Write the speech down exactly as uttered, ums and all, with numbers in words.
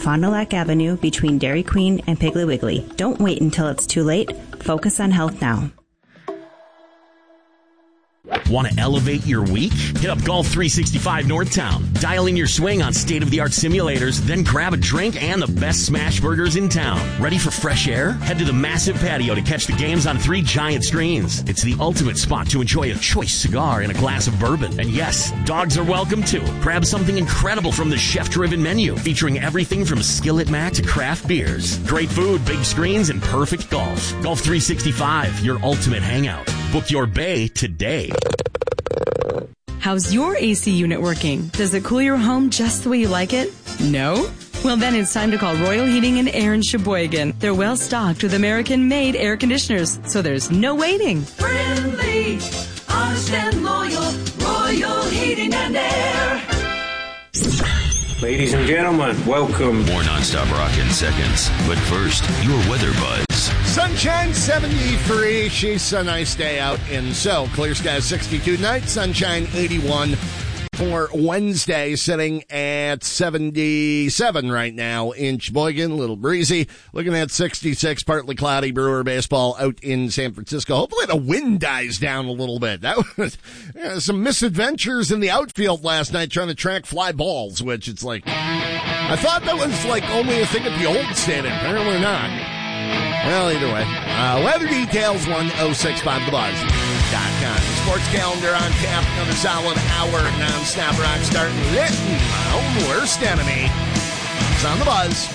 Fond du Lac Avenue between Dairy Queen and Piggly Wiggly. Don't wait until it's too late. Focus on health now. Want to elevate your week? Hit up Golf three sixty-five Northtown. Dial in your swing on state-of-the-art simulators, then grab a drink and the best smash burgers in town. Ready for fresh air? Head to the massive patio to catch the games on three giant screens. It's the ultimate spot to enjoy a choice cigar and a glass of bourbon. And yes, dogs are welcome too. Grab something incredible from the chef-driven menu, featuring everything from Skillet Mac to craft beers. Great food, big screens, and perfect golf. Golf three sixty-five, your ultimate hangout. Book your bay today. How's your A C unit working? Does it cool your home just the way you like it? No? Well, then it's time to call Royal Heating and Air in Sheboygan. They're well stocked with American-made air conditioners, so there's no waiting. Friendly, honest and loyal, Royal Heating and Air. Ladies and gentlemen, welcome. More nonstop rock in seconds. But first, your weather buzz. Sunshine seventy-three. She's a nice day out in So. Clear skies sixty-two tonight. Sunshine eighty-one for Wednesday. Sitting at seventy-seven right now in Sheboygan. A little breezy. Looking at sixty-six. Partly cloudy. Brewer baseball out in San Francisco. Hopefully the wind dies down a little bit. That was yeah, some misadventures in the outfield last night trying to track fly balls, which it's like, I thought that was like only a thing at the old stadium. Apparently not. Well, either way. Uh, weather details, one oh six five the buzz dot com. Sports calendar on tap. Another solid hour non-stop rock starting written. My own worst enemy. It's on the Buzz.